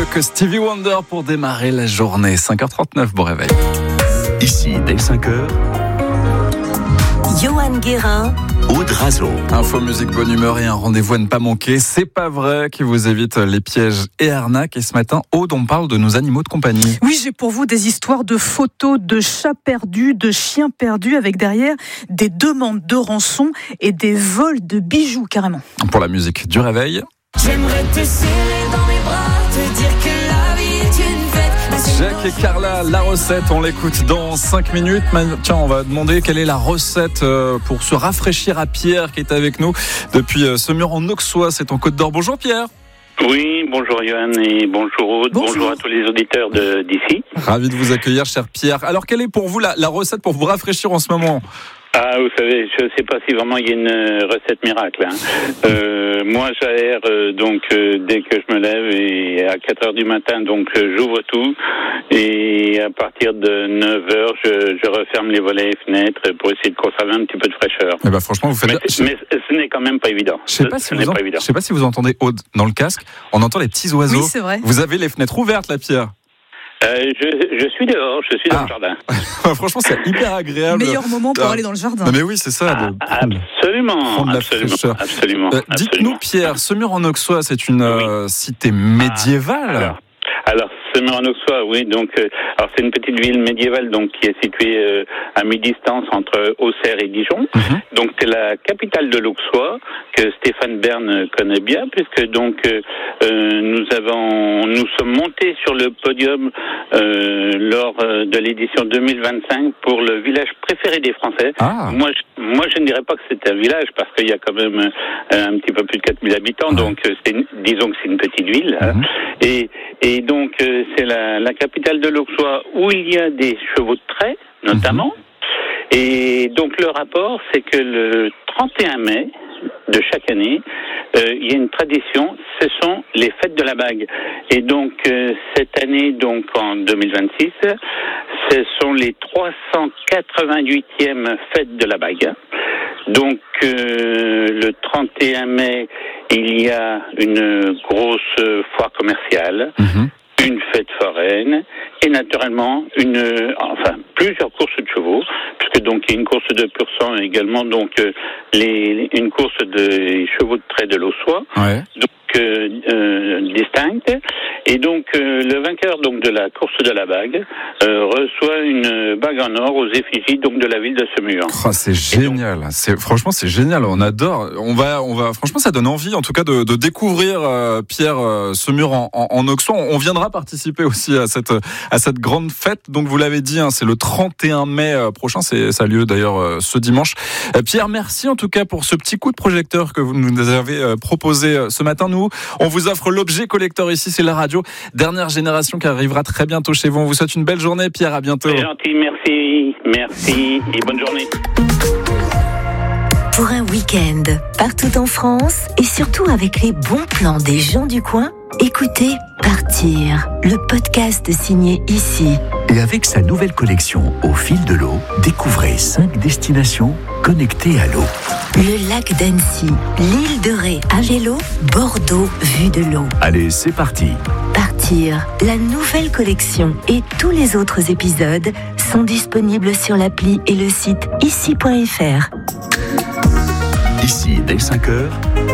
mieux que Stevie Wonder pour démarrer la journée. 5h39, bon réveil. Ici, dès 5h, Johan Guérin, Aude Razo. Info, musique, bonne humeur et un rendez-vous à ne pas manquer. C'est pas vrai qui vous évite les pièges et arnaques. Et ce matin, Aude, on parle de nos animaux de compagnie. Oui, j'ai pour vous des histoires de photos de chats perdus, de chiens perdus, avec derrière des demandes de rançon et des vols de bijoux carrément. Pour la musique du réveil, J'aimerais te serrer dans mes bras, te dire que la vie est une fête. Jacques et Carla, la recette, on l'écoute dans 5 minutes. Tiens, on va demander quelle est la recette pour se rafraîchir à Pierre qui est avec nous depuis Semur en Auxois, c'est en Côte d'Or. Bonjour Pierre. Oui, bonjour Johan et bonjour Aude, bonjour à tous les auditeurs d'ici. Ravi de vous accueillir, cher Pierre. Alors, quelle est pour vous la recette pour vous rafraîchir en ce moment ? Ah, vous savez, je ne sais pas si vraiment il y a une recette miracle. Moi, j'aère dès que je me lève et à 4h du matin, donc j'ouvre tout et à partir de 9h, je referme les volets et fenêtres pour essayer de conserver un petit peu de fraîcheur. Eh ben, franchement, vous faites mais ce n'est quand même pas évident. Je sais pas si vous entendez Aude dans le casque. On entend les petits oiseaux. Oui, c'est vrai. Vous avez les fenêtres ouvertes, là, Pierre. Je suis dehors, je suis dans le jardin. Franchement, c'est hyper agréable. Meilleur moment pour aller dans le jardin. Non, mais oui, c'est ça. Absolument. Dites-nous, Pierre, Semur en Auxois, c'est une cité médiévale. Alors Semur en Auxois, oui. Donc, alors c'est une petite ville médiévale, donc qui est située à mi-distance entre Auxerre et Dijon. Mm-hmm. Donc c'est la capitale de l'Auxois que Stéphane Bern connaît bien, puisque donc nous sommes montés sur le podium lors de l'édition 2025 pour le village préféré des Français. Ah. Moi, je ne dirais pas que c'est un village parce qu'il y a quand même un petit peu plus de 4000 habitants, donc disons que c'est une petite ville. Mm-hmm. Et donc c'est la capitale de l'Auxois où il y a des chevaux de trait, notamment. Mm-hmm. Et donc le rapport, c'est que le 31 mai de chaque année, il y a une tradition, ce sont les fêtes de la bague. Et donc cette année, donc en 2026, ce sont les 388e fêtes de la bague. Donc le 31 mai, il y a une grosse foire commerciale. Mm-hmm. Une fête foraine et naturellement plusieurs courses de chevaux, puisque donc il y a une course de pur sang et également donc une course de chevaux de trait de l'Auxois, distincte. Et donc le vainqueur donc de la course de la bague reçoit une bague en or aux effigies donc de la ville de Semur. Oh, c'est génial. Franchement c'est génial. On adore. On va. Franchement ça donne envie en tout cas de découvrir Pierre Semur en Auxois. On viendra participer aussi à cette grande fête. Donc vous l'avez dit, c'est le 31 mai prochain. Ça a lieu d'ailleurs ce dimanche. Pierre, merci en tout cas pour ce petit coup de projecteur que vous nous avez proposé ce matin. Nous, on vous offre l'objet collector ici, c'est la radio dernière génération qui arrivera très bientôt chez vous. On vous souhaite une belle journée, Pierre. À bientôt. C'est gentil, merci et bonne journée. Pour un week-end partout en France et surtout avec les bons plans des gens du coin, écoutez Partir, le podcast signé Ici. Et avec sa nouvelle collection Au fil de l'eau, découvrez 5 destinations connectées à l'eau. Le lac d'Annecy, l'île de Ré à vélo, Bordeaux vue de l'eau. Allez, c'est parti. Partir, la nouvelle collection et tous les autres épisodes sont disponibles sur l'appli et le site ici.fr. Ici, dès 5h.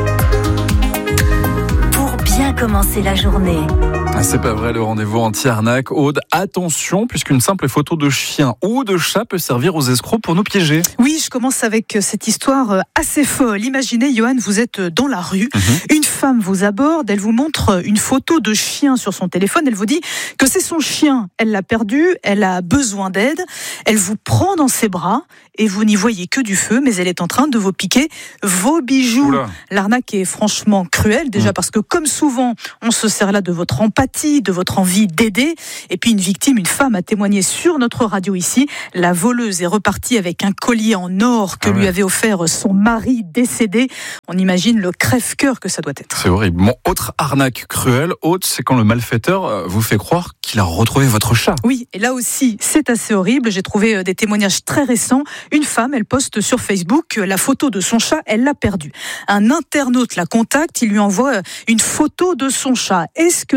Pour bien commencer la journée. C'est pas vrai, le rendez-vous anti-arnaque. Aude, attention, puisqu'une simple photo de chien ou de chat peut servir aux escrocs pour nous piéger. Oui, je commence avec cette histoire assez folle. Imaginez, Johan, vous êtes dans la rue, une femme vous aborde, elle vous montre une photo de chien sur son téléphone, elle vous dit que c'est son chien, elle l'a perdu, elle a besoin d'aide, elle vous prend dans ses bras et vous n'y voyez que du feu, mais elle est en train de vous piquer vos bijoux. Oula. L'arnaque est franchement cruelle, déjà parce que comme souvent, on se sert là de votre empathie, de votre envie d'aider. Et puis une victime, une femme, a témoigné sur notre radio ici. La voleuse est repartie avec un collier en or que lui avait offert son mari décédé. On imagine le crève-cœur que ça doit être. C'est horrible. Mon autre arnaque cruelle, Aude, c'est quand le malfaiteur vous fait croire qu'il a retrouvé votre chat. Oui, et là aussi, c'est assez horrible. J'ai trouvé des témoignages très récents. Une femme, elle poste sur Facebook la photo de son chat, elle l'a perdu. Un internaute la contacte, il lui envoie une photo de son chat. Est-ce que c'est le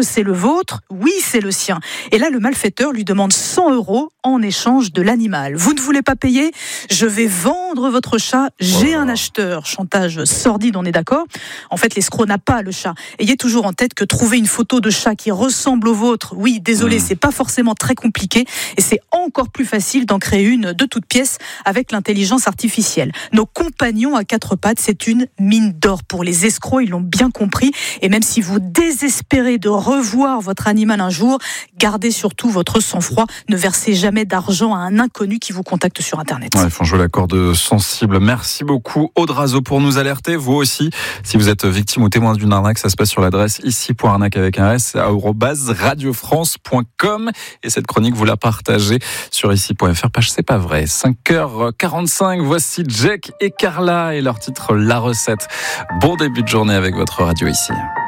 vôtre ? Oui, c'est le sien. Et là, le malfaiteur lui demande 100 € en échange de l'animal. Vous ne voulez pas payer ? Je vais vendre votre chat. J'ai un acheteur. Chantage sordide, on est d'accord ? En fait, l'escroc n'a pas le chat. Ayez toujours en tête que trouver une photo de chat qui ressemble au vôtre, oui, désolé, c'est pas forcément très compliqué. Et c'est encore plus facile d'en créer une de toutes pièces avec l'intelligence artificielle. Nos compagnons à quatre pattes, c'est une mine d'or pour les escrocs, ils l'ont bien compris. Et même si vous désespérez de revoir votre animal un jour, gardez surtout votre sang-froid. Ne versez jamais d'argent à un inconnu qui vous contacte sur Internet. Ouais, il faut jouer la corde sensible. Merci beaucoup Aude Razeau pour nous alerter. Vous aussi, si vous êtes victime ou témoin d'une arnaque, ça se passe sur l'adresse ici.arnaque avec un S @radiofrance.com. Et cette chronique, vous la partagez sur ici.fr, page C'est pas vrai. 5h45, voici Jack et Carla et leur titre La Recette. Bon début de journée avec votre radio ici.